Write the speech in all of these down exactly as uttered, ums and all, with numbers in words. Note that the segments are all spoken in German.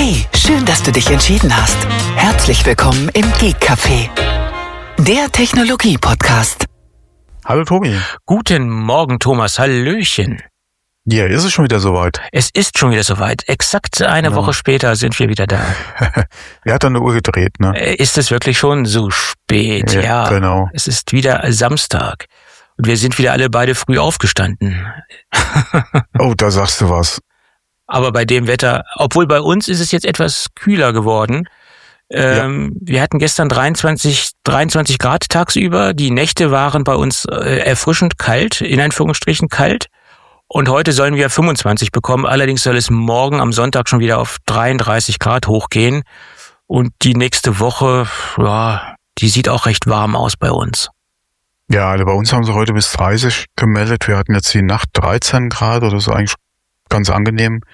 Hey, schön, dass du dich entschieden hast. Herzlich willkommen im Geek Café, der Technologie-Podcast. Hallo Tobi. Guten Morgen, Thomas. Hallöchen. Ja, ist es schon wieder soweit? Es ist schon wieder soweit. Exakt eine Ja. Woche später sind wir wieder da. Wer hat dann eine Uhr gedreht, ne? Äh, Ist es wirklich schon so spät? Ja, Ja, genau. Es ist wieder Samstag. Und wir sind wieder alle beide früh aufgestanden. Oh, da sagst du was. Aber bei dem Wetter, obwohl bei uns ist es jetzt etwas kühler geworden. Ähm, Wir hatten gestern dreiundzwanzig, dreiundzwanzig Grad tagsüber. Die Nächte waren bei uns äh, erfrischend kalt, in Anführungsstrichen kalt. Und heute sollen wir fünfundzwanzig bekommen. Allerdings soll es morgen am Sonntag schon wieder auf dreiunddreißig Grad hochgehen. Und die nächste Woche, ja, die sieht auch recht warm aus bei uns. Ja, also bei uns haben sie heute bis dreißig gemeldet. Wir hatten jetzt die Nacht dreizehn Grad oder so, eigentlich ganz angenehm.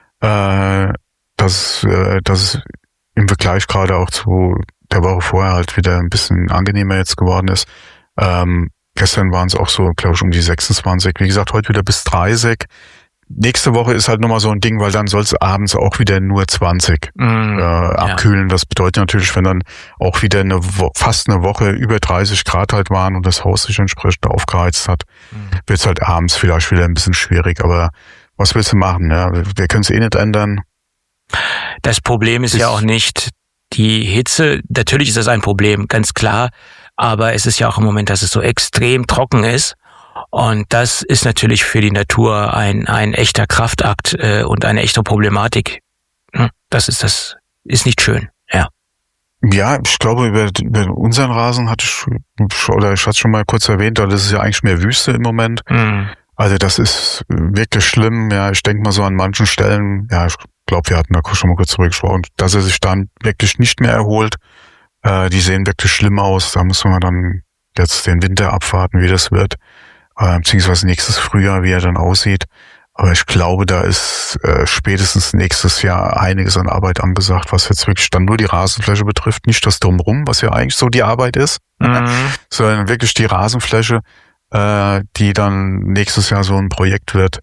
Äh, dass, äh, dass es im Vergleich gerade auch zu der Woche vorher halt wieder ein bisschen angenehmer jetzt geworden ist. Ähm, gestern waren es auch so, glaube ich, um die sechsundzwanzig. Wie gesagt, heute wieder bis dreißig. Nächste Woche ist halt nochmal so ein Ding, weil dann soll es abends auch wieder nur zwanzig Mm, äh, abkühlen. Das bedeutet natürlich, wenn dann auch wieder eine Wo- fast eine Woche über dreißig Grad halt waren und das Haus sich entsprechend aufgeheizt hat, Mm. wird es halt abends vielleicht wieder ein bisschen schwierig. Aber was willst du machen? Ja? Wir können es eh nicht ändern. Das Problem ist Ist- ja auch nicht die Hitze. Natürlich ist das ein Problem, ganz klar. Aber es ist ja auch im Moment, dass es so extrem trocken ist. Und das ist natürlich für die Natur ein, ein echter Kraftakt äh, und eine echte Problematik. Hm, Das ist, das ist nicht schön, ja. Ja, ich glaube, über, über unseren Rasen hatte ich, oder ich hatte es schon mal kurz erwähnt, das ist ja eigentlich mehr Wüste im Moment. Hm. Also das ist wirklich schlimm. Ja, ich denke mal so an manchen Stellen, ja, ich glaube, wir hatten da schon mal kurz drüber gesprochen, dass er sich dann wirklich nicht mehr erholt. Äh, die sehen wirklich schlimm aus. Da müssen wir dann jetzt den Winter abwarten, wie das wird. Äh, beziehungsweise nächstes Frühjahr, wie er dann aussieht. Aber ich glaube, da ist äh, spätestens nächstes Jahr einiges an Arbeit angesagt, was jetzt wirklich dann nur die Rasenfläche betrifft. Nicht das Drumherum, was ja eigentlich so die Arbeit ist, Mhm. sondern wirklich die Rasenfläche, äh, die dann nächstes Jahr so ein Projekt wird.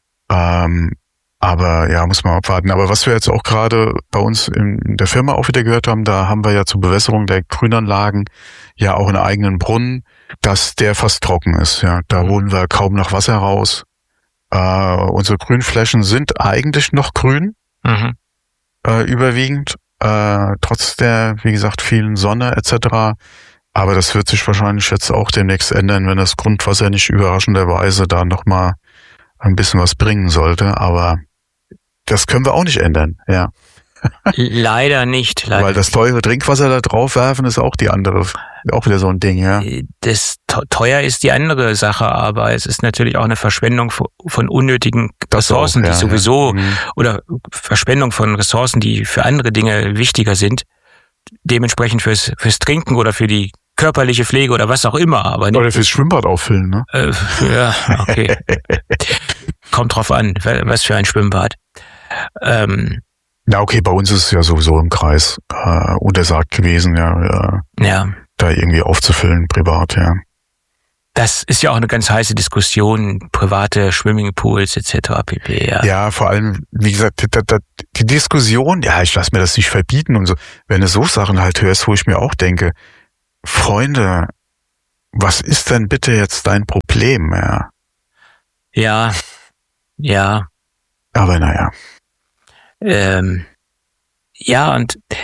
Ähm, aber ja, muss man abwarten. Aber was wir jetzt auch gerade bei uns in der Firma auch wieder gehört haben, da haben wir ja zur Bewässerung der Grünanlagen ja auch einen eigenen Brunnen, dass der fast trocken ist. Ja, da holen wir kaum noch Wasser raus. Äh, unsere Grünflächen sind eigentlich noch grün, Mhm. äh, überwiegend, äh, trotz der, wie gesagt, vielen Sonne et cetera. Aber das wird sich wahrscheinlich jetzt auch demnächst ändern, wenn das Grundwasser nicht überraschenderweise da nochmal ein bisschen was bringen sollte. Aber das können wir auch nicht ändern, ja. Leider nicht. Leider. Weil das teure Trinkwasser da drauf werfen ist auch die andere, auch wieder so ein Ding, ja. Das te- teuer ist die andere Sache, aber es ist natürlich auch eine Verschwendung von, von unnötigen Das auch, Ressourcen, die ja, sowieso ja. Mhm. oder Verschwendung von Ressourcen, die für andere Dinge wichtiger sind, dementsprechend fürs fürs Trinken oder für die körperliche Pflege oder was auch immer, aber nicht, Oder fürs Schwimmbad auffüllen, ne? äh, ja, okay. Kommt drauf an, wa- was für ein Schwimmbad. Ähm, Ja, okay, bei uns ist es ja sowieso im Kreis äh, untersagt gewesen, ja, äh, ja, da irgendwie aufzufüllen, privat, ja. das ist ja auch eine ganz heiße Diskussion, private Swimmingpools et cetera pp. Ja. Ja, vor allem, wie gesagt, da, da, die Diskussion, ja, ich lasse mir das nicht verbieten und so. Wenn du so Sachen halt hörst, wo ich mir auch denke, Freunde, was ist denn bitte jetzt dein Problem, ja? Ja, ja, Aber naja, ähm, ja, und